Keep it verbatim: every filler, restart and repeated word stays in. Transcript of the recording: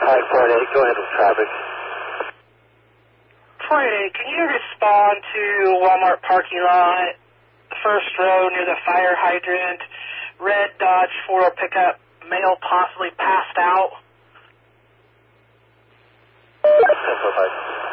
Hi, Flight eight, go ahead with traffic. Flight eight, can you respond to Walmart parking lot, first row near the fire hydrant, red Dodge four-wheel pickup, male possibly passed out? ten four five.